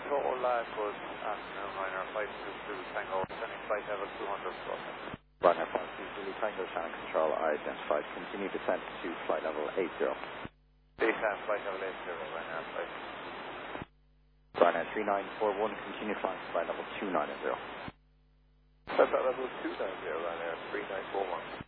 Good afternoon, Ryanair 522 Tango, sending flight level 200 plus. Ryanair 522 Tango, Shannon Control, identified. Continue descent to flight level 80. Descent, flight level 80, Ryanair 5. Ryanair 3941, continue flying to flight level 290. Flight level 290, Ryanair 3941.